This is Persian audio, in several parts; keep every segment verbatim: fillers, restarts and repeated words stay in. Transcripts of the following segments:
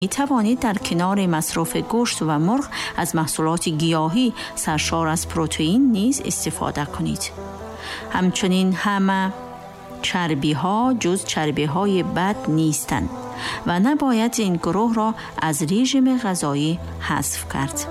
می توانید در کنار مصرف گوشت و مرغ از محصولات گیاهی سرشار از پروتئین نیز استفاده کنید. همچنین همه چربی ها جز چربی های بد نیستند و نباید این گروه را از رژیم غذایی حذف کرد.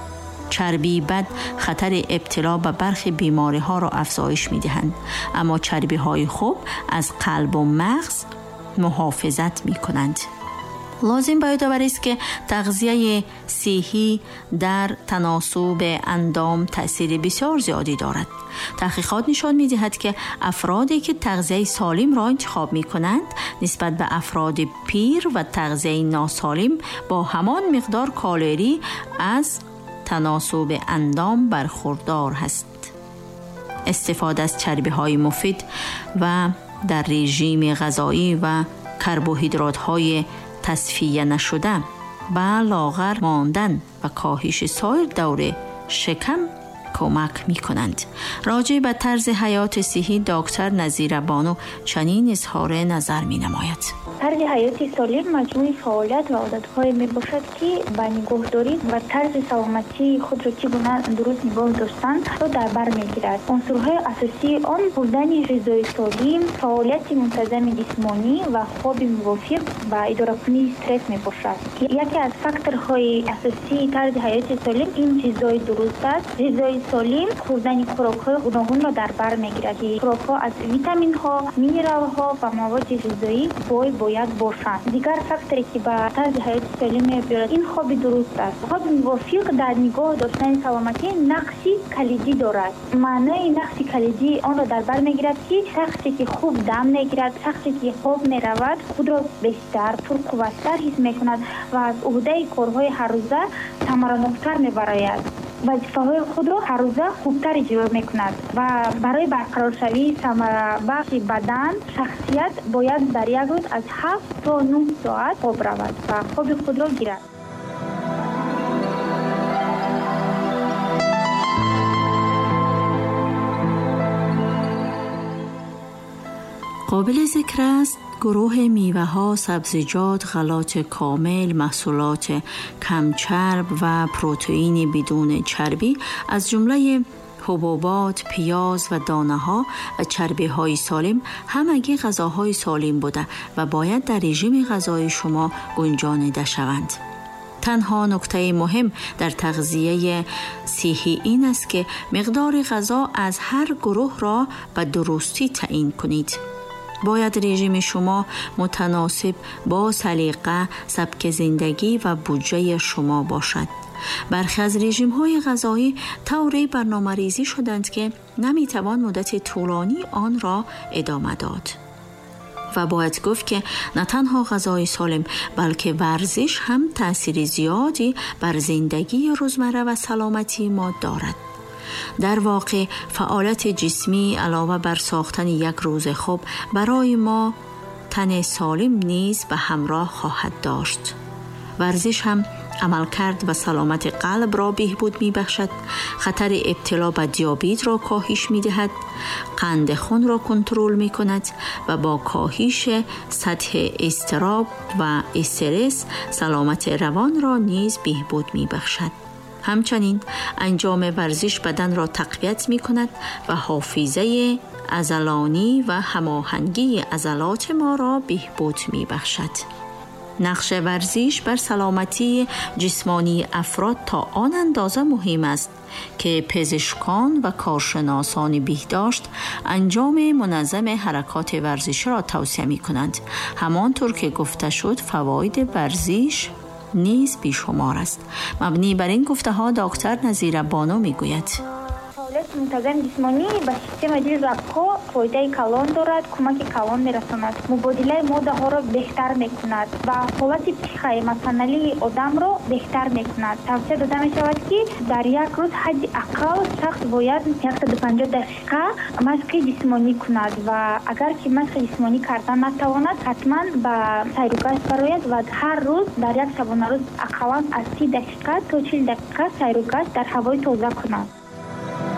چربی بد خطر ابتلا به برخی بیماری ها را افزایش می دهند، اما چربی های خوب از قلب و مغز محافظت می کنند. لازم به یادآوری است که تغذیه صحی در تناسب اندام تأثیر بسیار زیادی دارد. تحقیقات نشان می‌دهد که افرادی که تغذیه سالم را انتخاب می‌کنند نسبت به افراد پیر و تغذیه ناسالم با همان مقدار کالری از تناسب اندام برخوردار است. استفاده از چربی‌های مفید و در رژیم غذایی و کربوهیدرات‌های تصفیه نشده به لاغر ماندن و کاهش سایر دور شکم کمک می کنند. راجع به طرز حیات صحی دکتر نظیره بانو چنین اظهار نظر می نماید. طرز حیات سالم مجموعه فعالیت و عادت‌های می باشد که به نگهداری و طرز سلامتی خود را چگونه درست نگاه داشتن را در بر می‌گیرد. عنصرهای اساسی آن خوردن غذای سالم، فعالیت منتظم جسمانی و خواب موافق و اداره کنی استرس می باشد. یکی از فاکتورهای اساسی طرز حیات سالم این غذای درست است. غذای سالم خوردن خوراک‌های گوناگون را در بر می‌گیرد. خوراک‌ها از ویتامین‌ها، مینرال‌ها و مواد غذایی بای باید باشند. دیگر فاکتوری که به طرز حیات سالم می‌آورد این خواب درست است. خواب موافق در نگاه داشتن سلامتی نقشی کلیدی دارد. معنای نقش کلیدی آن را در بر می‌گیرد که شخصی که خوب دم می‌گیرد، شخصی که خواب می‌رود خود را بیشتر پرقوت‌تر حس می‌کند و از عهده کارهای هر روزه ثمره‌ناک‌تر می‌براید. وظیفه‌های خود را هر روزه خوبتر اجرا می‌کند و برای برقرار شوی ثمره بخش بدن شخصیت باید در یک روز از هفت تا نه ساعت خواب رود و خواب خود را گیرد. قابل ذکر است گروه میوه ها، سبزیجات، غلات کامل، محصولات کم چرب و پروتئین بدون چربی از جمله حبوبات، پیاز و دانه ها و چربی های سالم همگی غذاهای سالم بوده و باید در رژیم غذایی شما گنجانیده شوند. تنها نکته مهم در تغذیه صحی این است که مقدار غذا از هر گروه را به درستی تعیین کنید. باید رژیم شما متناسب با سلیقه، سبک زندگی و بودجه شما باشد. برخی از رژیم‌های غذایی طوری برنامه‌ریزی شدند که نمی‌توان مدت طولانی آن را ادامه داد. و باید گفت که نه تنها غذای سالم بلکه ورزش هم تأثیر زیادی بر زندگی روزمره و سلامتی ما دارد. در واقع فعالیت جسمی علاوه بر ساختن یک روز خوب برای ما تن سالم نیز به همراه خواهد داشت. ورزش هم عملکرد و سلامت قلب را بهبود می بخشد، خطر ابتلا به دیابت را کاهش می دهد، قند خون را کنترل می کند و با کاهش سطح اضطراب و استرس سلامت روان را نیز بهبود می بخشد. همچنین انجام ورزش بدن را تقویت می کند و حافظه عضلانی و هماهنگی عضلات ما را بهبود می بخشد. نقش ورزش بر سلامتی جسمانی افراد تا آن اندازه مهم است که پزشکان و کارشناسان بهداشت انجام منظم حرکات ورزشی را توصیه می کنند. همانطور که گفته شد فواید ورزش نیز بیشمار است. مبنی بر این گفته ها دکتر نظیره بانو می گوید فعالیت منتظم جسمانی به سیستم دل رگ‌ها فایده کلان دارد، کمک کلان می‌رساند، مبادله ماده ها را بهتر می‌کند و حالت پخای مثانه‌ای آدم را بهتر می‌کند. توصیه داده می‌شود که در یک روز حد اقل شخص باید صد و پنجاه دقیقه مشق جسمانی کند و اگر که مشق جسمانی کردن نتواند حتما به سیر و گشت برآید و هر روز در یک شبانه روز اقلا از سی دقیقه تا چهل دقیقه سیر و گشت در هوای تازه کند.